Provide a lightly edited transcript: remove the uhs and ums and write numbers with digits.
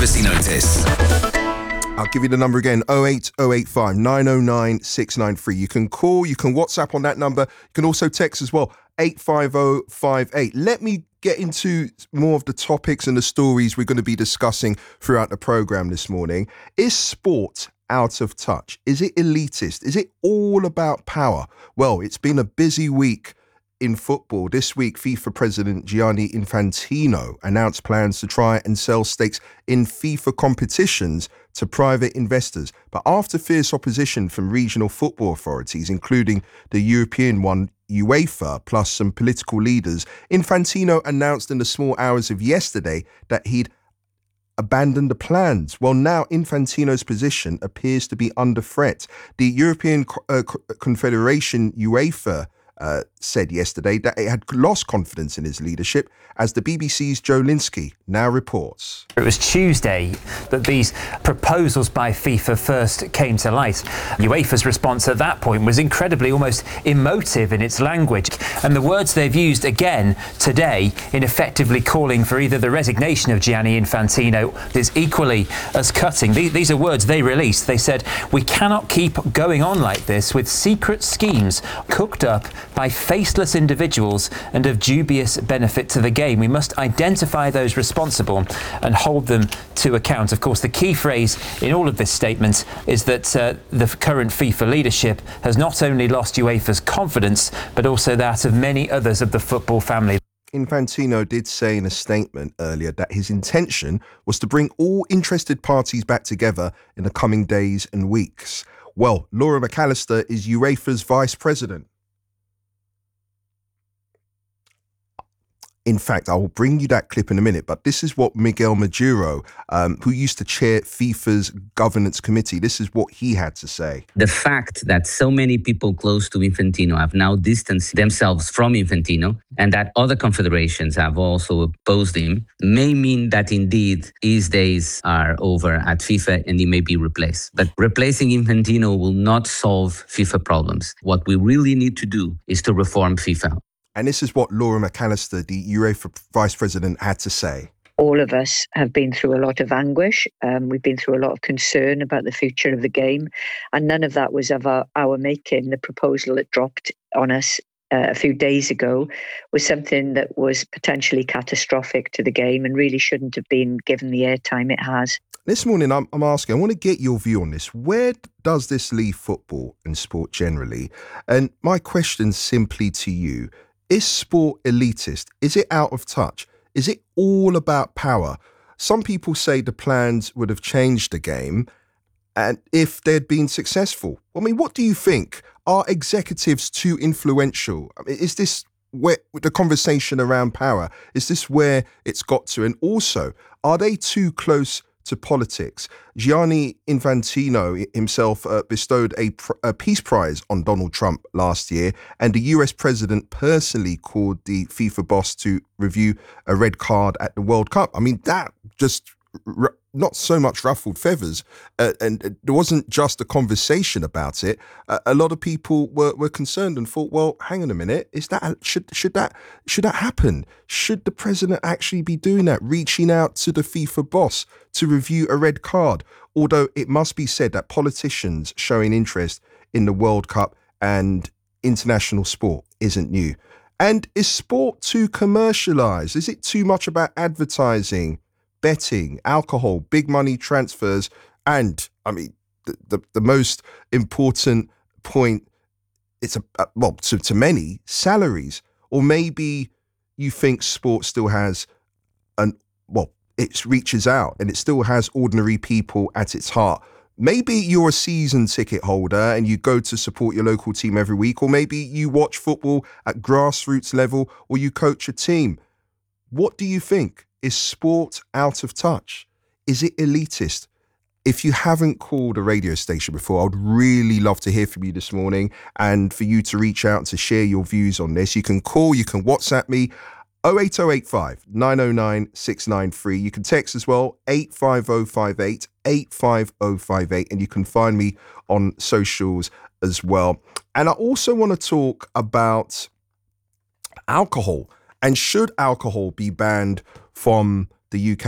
Privacy notice. I'll give you the number again, 08085 909 693. You can call, you can WhatsApp on that number. You can also text as well, 85058. Let me get into more of the topics and the stories we're going to be discussing throughout the programme this morning. Is sport out of touch? Is it elitist? Is it all about power? Well, it's been a busy week in football. This week, FIFA President Gianni Infantino announced plans to try and sell stakes in FIFA competitions to private investors. But after fierce opposition from regional football authorities, including the European one, UEFA, plus some political leaders, Infantino announced in the small hours of yesterday that he'd abandoned the plans. Well, now Infantino's position appears to be under threat. The European Confederation, UEFA, said yesterday that it had lost confidence in his leadership, as the BBC's Joe Linsky now reports. It was Tuesday that these proposals by FIFA first came to light. UEFA's response at that point was incredibly, almost emotive in its language, and the words they've used again today in effectively calling for either the resignation of Gianni Infantino is equally as cutting. These are words they released. They said, "We cannot keep going on like this with secret schemes cooked up by faceless individuals and of dubious benefit to the game. We must identify those responsible and hold them to account." Of course, the key phrase in all of this statement is that the current FIFA leadership has not only lost UEFA's confidence, but also that of many others of the football family. Infantino did say in a statement earlier that his intention was to bring all interested parties back together in the coming days and weeks. Well, Laura McAllister is UEFA's vice president. In fact, I will bring you that clip in a minute, but this is what Miguel Maduro, who used to chair FIFA's governance committee, this is what he had to say. The fact that so many people close to Infantino have now distanced themselves from Infantino, and that other confederations have also opposed him, may mean that indeed his days are over at FIFA and he may be replaced. But replacing Infantino will not solve FIFA problems. What we really need to do is to reform FIFA. And this is what Laura McAllister, the UEFA vice president, had to say. All of us have been through a lot of anguish. We've been through a lot of concern about the future of the game. And none of that was of our making. The proposal that dropped on us a few days ago was something that was potentially catastrophic to the game and really shouldn't have been given the airtime it has. This morning, I'm asking, I want to get your view on this. Where does this leave football and sport generally? And my question simply to you, is sport elitist? Is it out of touch? Is it all about power? Some people say the plans would have changed the game and if they'd been successful. I mean, what do you think? Are executives too influential? I mean, is this where the conversation around power, is this where it's got to? And also, are they too close to politics? Gianni Infantino himself bestowed a peace prize on Donald Trump last year, and the US president personally called the FIFA boss to review a red card at the World Cup. I mean, that just not so much ruffled feathers, and there wasn't just a conversation about it. A lot of people were concerned and thought, well, hang on a minute, is that should that happen? Should the president actually be doing that, reaching out to the FIFA boss to review a red card? Although it must be said that politicians showing interest in the World Cup and international sport isn't new. And is sport too commercialized? Is it too much about advertising, betting, alcohol, big money transfers, and I mean the most important point, it's to many, salaries? Or maybe you think sport still has it reaches out and it still has ordinary people at its heart. Maybe you're a season ticket holder and you go to support your local team every week, or maybe you watch football at grassroots level, or you coach a team. What do you think? Is sport out of touch? Is it elitist? If you haven't called a radio station before, I would really love to hear from you this morning and for you to reach out to share your views on this. You can call, you can WhatsApp me, 08085 909 693. You can text as well, 85058, 85058, and you can find me on socials as well. And I also want to talk about alcohol. And should alcohol be banned from the UK